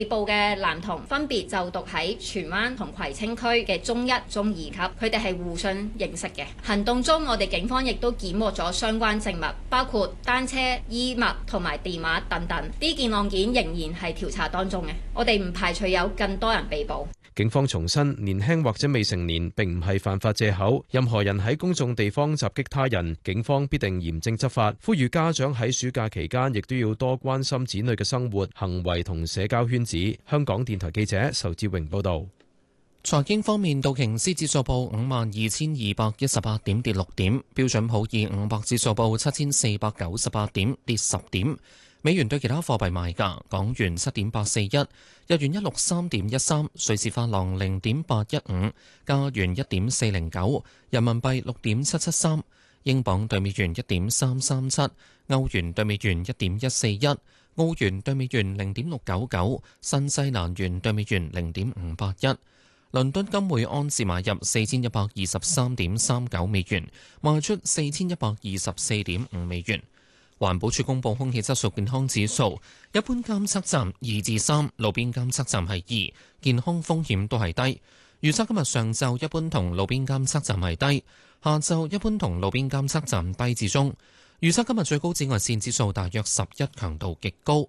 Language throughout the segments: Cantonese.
被捕嘅男童分別就讀喺荃灣同葵青區嘅中一、中二級，佢哋係互相認識嘅。行動中，我哋警方亦都檢獲咗相關證物，包括單車、衣物同埋電話等等。呢件案件仍然係調查當中嘅，我哋唔排除有更多人被捕。 警方重申，年輕或者未成年並唔係犯法藉口，任何人喺公眾地方襲擊他人，警方必定嚴正執法。呼籲家長喺暑假期間亦都要多關心子女嘅生活、行為同社交圈子。香港電台記者仇志榮報導。 財經方面，道瓊斯指數報52,218點，跌6點；標準普爾500指數報7,498點，跌10點。美元對其他貨幣賣價：港元7.841，日元163.13，瑞士法郎0.815，加元1.409，人民幣6.773，英鎊對美元1.337，歐元對美元1.141，澳元對美元0.699，新西蘭元對美元0.581。倫敦金每安士買入4123.39美元，賣出4124.5美元。環保署公布空氣質素健康指數，一般監測站2至3，路邊監測站係2，健康風險都係低。預測今日上晝一般同路邊監測站係低，下晝一般同路邊監測站低至中。預測今日最高紫外線指數大約11，強度極高。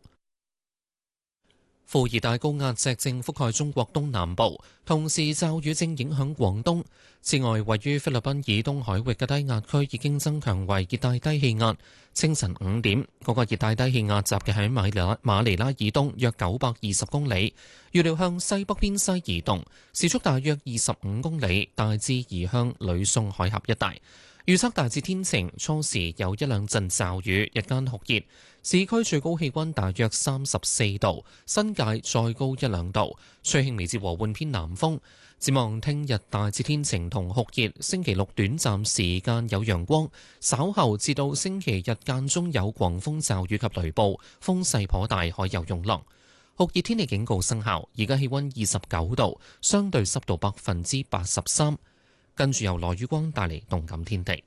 副熱帶高壓脊正覆蓋中國東南部，同時驟雨正影響廣東。此外，位於菲律賓以東海域嘅低壓區已經增強為熱帶低氣壓。清晨5點，嗰個熱帶低氣壓集結喺馬尼拉以東約920公里，預料向西北偏西移動，時速大約25公里，大致移向呂宋海峽一帶。預測大致天晴，初時有一兩陣驟雨，日間酷熱，市區最高氣溫大約34度，新界再高一兩度，吹輕微至和緩偏南風。展望聽日大致天晴同酷熱，星期六短暫時間有陽光，稍後至到星期日間中有狂風驟雨及雷暴，風勢頗大，海有湧浪。酷熱天氣警告生效，而家氣溫29度，相對濕度83%。跟住由羅宇光帶嚟動感天地。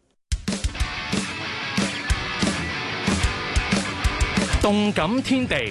動感天地。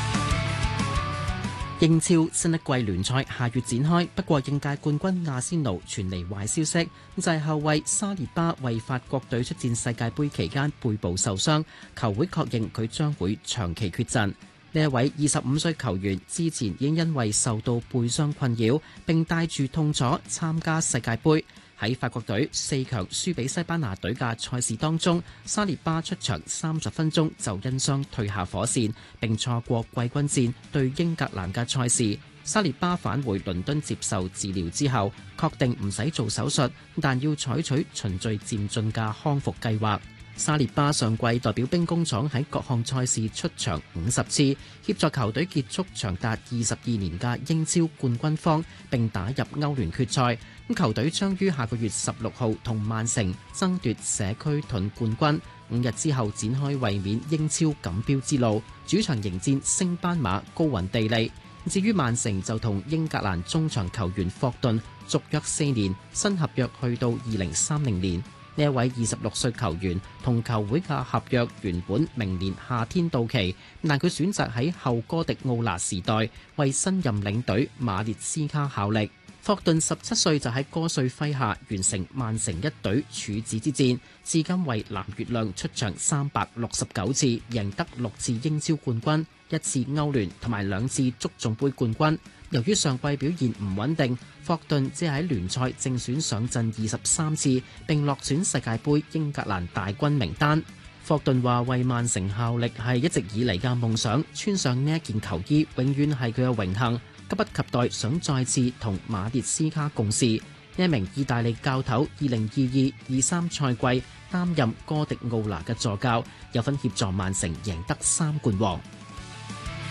英超新一季聯賽下月展開，不過應屆冠軍阿仙奴傳嚟壞消息，就係後衛沙列巴為法國隊出戰世界盃期間背部受傷，球會確認佢將會長期缺陣。呢一位25歲球員之前已經因為受到背傷困擾，並帶住痛楚參加世界盃。喺法國隊4強輸俾西班牙隊嘅賽事當中，沙列巴出場30分鐘就因傷退下火線，並錯過季軍戰對英格蘭嘅賽事。沙列巴返回倫敦接受治療之後，確定唔使做手術，但要採取循序漸進嘅康復計劃。沙列巴上季代表兵工廠喺各項賽事出場50次，協助球隊結束長達22年嘅英超冠軍荒，並打入歐聯決賽。球隊將於下個月16號同曼城爭奪社區盾冠軍，5日之後展開衛冕英超錦標之路，主場迎戰升班馬高雲地利。至於曼城就同英格蘭中場球員霍頓續約4年，新合約去到2030年。呢一位26歲球員同球會嘅合約原本明年夏天到期，但佢選擇喺後哥迪奧拿時代為新任領隊馬列斯卡效力。霍頓17歲就喺哥瑞麾下完成曼城一隊處子之戰，至今為藍月亮出場369次，贏得6次英超冠軍、1次歐聯同埋2次足總杯冠軍。由於上季表現唔穩定，霍頓只喺聯賽正選上陣23次，並落選世界盃英格蘭大軍名單。霍頓話為曼城效力係一直以嚟嘅夢想，穿上呢一件球衣永遠係佢嘅榮幸，急不及待想再次同馬列斯卡共事。呢一名意大利教頭2022-23賽季擔任哥迪奧拿嘅助教，有份協助曼城贏得3冠王。